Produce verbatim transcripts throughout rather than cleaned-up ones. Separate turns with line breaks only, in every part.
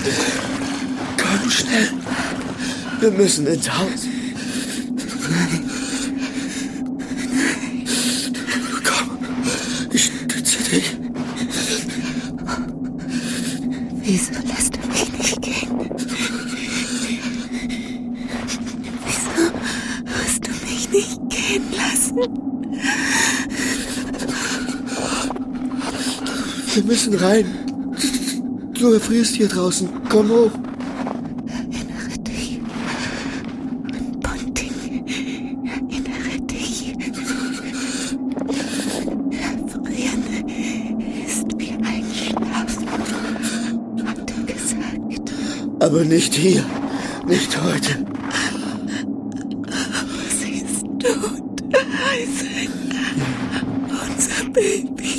Komm schnell. Wir müssen ins Haus.
Nein.
Komm, ich stütze dich.
Wieso lässt du mich nicht gehen? Wieso hast du mich nicht gehen lassen?
Wir müssen rein. Du erfrierst hier draußen. Komm hoch.
Erinnere dich an Ponting. Erinnere dich. Erfrieren ist wie Einschlafen, hat er gesagt.
Aber nicht hier. Nicht heute.
Aber sie ist tot. Eisen. Unser Baby.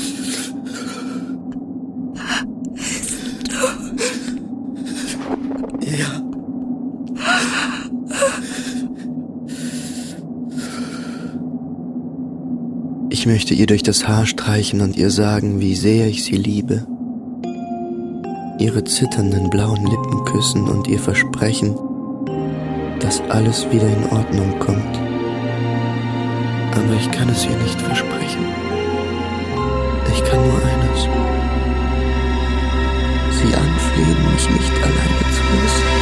Ja. Ich möchte ihr durch das Haar streichen und ihr sagen, wie sehr ich sie liebe. Ihre zitternden blauen Lippen küssen und ihr versprechen, dass alles wieder in Ordnung kommt. Aber ich kann es ihr nicht versprechen. Ich kann nur eines: sie anflehen, mich nicht alleine zu lassen.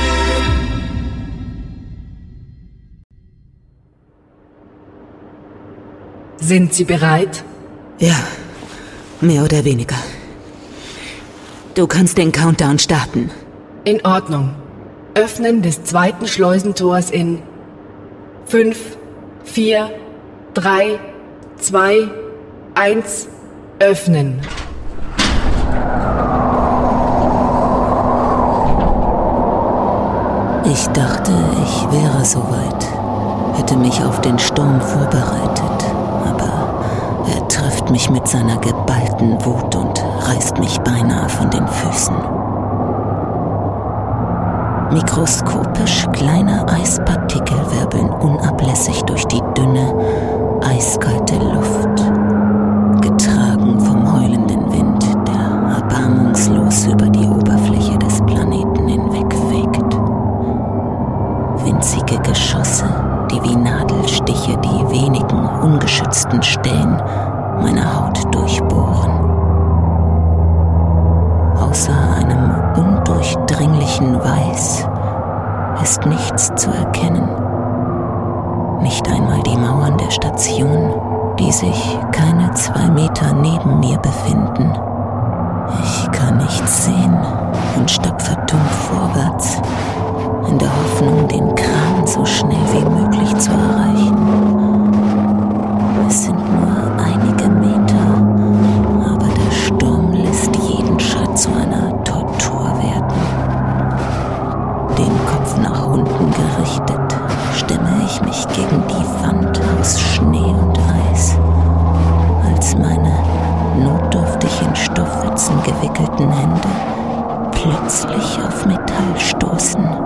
Sind Sie bereit?
Ja, mehr oder weniger. Du kannst den Countdown starten.
In Ordnung. Öffnen des zweiten Schleusentors in fünf, vier, drei, zwei, eins, öffnen.
Ich dachte, ich wäre soweit, hätte mich auf den Sturm vorbereitet, aber er trifft mich mit seiner geballten Wut und reißt mich beinahe von den Füßen. Mikroskopisch kleine Eispartikel wirbeln unablässig durch die dünne, eiskalte Luft, getragen vom heulenden Wind, der erbarmungslos über die Oberfläche des Planeten hinwegfegt. Winzige Geschosse, die wie Nadelstiche die wenigen ungeschützten Stellen meiner Haut durchbohren. Außer einem undurchdringlichen Weiß ist nichts zu erkennen. Nicht einmal die Mauern der Station, die sich keine zwei Meter neben mir befinden. Ich kann nichts sehen und stapfe dumpf vorwärts, in der Hoffnung, den Kran so schnell wie möglich zu erreichen. Es sind nur einige Meter, aber der Sturm lässt jeden Schritt zu einer Tortur werden. Den Kopf nach unten gerichtet, stemme ich mich gegen die Wand aus Schnee und Eis, als meine notdürftig in Stoffwitzen gewickelten Hände plötzlich auf Metall stoßen.